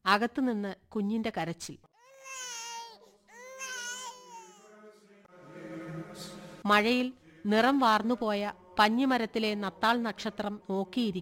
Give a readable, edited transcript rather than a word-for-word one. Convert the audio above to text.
അകത്തുനിന്ന് കുഞ്ഞിന്റെ കരച്ചിൽ. മഴയിൽ നിറം വാർന്നുപോയ പഞ്ഞിമരത്തിലെ നത്താൾ നക്ഷത്രം നോക്കിയിരിക്കും